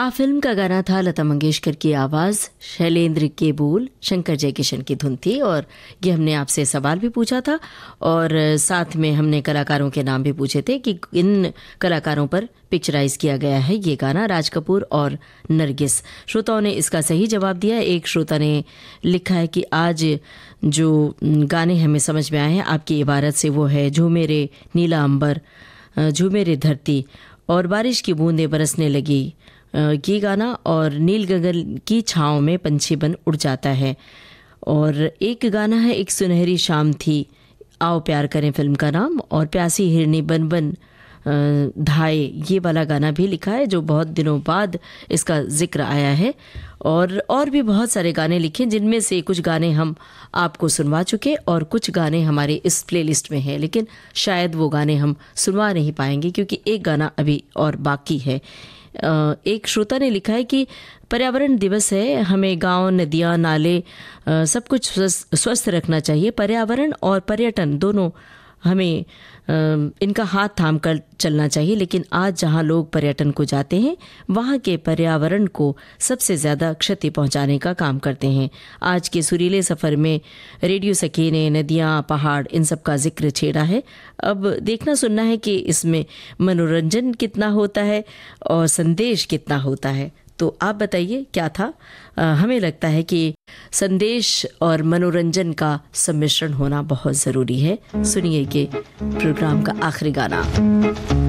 आ film का गाना था, लता मंगेशकर की आवाज़, शैलेंद्र के बोल, शंकर जयकिशन की धुन थी। और ये हमने आपसे सवाल भी पूछा था और साथ में हमने कलाकारों के नाम भी पूछे थे कि इन कलाकारों पर पिक्चराइज किया गया है ये गाना, राज कपूर और नरगिस। श्रोताओं ने इसका सही जवाब दिया। एक श्रोता ने लिखा है कि आज जो गाने हमें समझ में आए हैं आपकी इबारत से, वो है झूमे रे नीला अंबर, झूमे रे धरती और बारिश की बूंदें बरसने लगी, ये गाना, और नील गगन की छाँव में पंछी बन उड़ जाता है। और एक गाना है, एक सुनहरी शाम थी, आओ प्यार करें फिल्म का नाम, और प्यासी हिरनी बन बन धाए, ये वाला गाना भी लिखा है जो बहुत दिनों बाद इसका जिक्र आया है। और भी बहुत सारे गाने लिखे जिनमें से कुछ गाने हम आपको सुनवा चुके और कुछ गाने हमारे इस प्लेलिस्ट में हैं, लेकिन शायद वो गाने हम सुनवा नहीं पाएंगे क्योंकि एक गाना अभी और बाकी है। एक श्रोता ने लिखा है कि पर्यावरण दिवस है, हमें गांव, नदियां, नाले सब कुछ स्वस्थ रखना चाहिए। पर्यावरण और पर्यटन दोनों हमें इनका हाथ थाम कर चलना चाहिए, लेकिन आज जहां लोग पर्यटन को जाते हैं वहां के पर्यावरण को सबसे ज़्यादा क्षति पहुंचाने का काम करते हैं। आज के सुरीले सफ़र में रेडियो सखी ने नदियां, पहाड़, इन सब का जिक्र छेड़ा है। अब देखना सुनना है कि इसमें मनोरंजन कितना होता है और संदेश कितना होता है। तो आप बताइए क्या था? हमें लगता है कि संदेश और मनोरंजन का सम्मिश्रण होना बहुत ज़रूरी है। सुनिए कि प्रोग्राम का आखिरी गाना।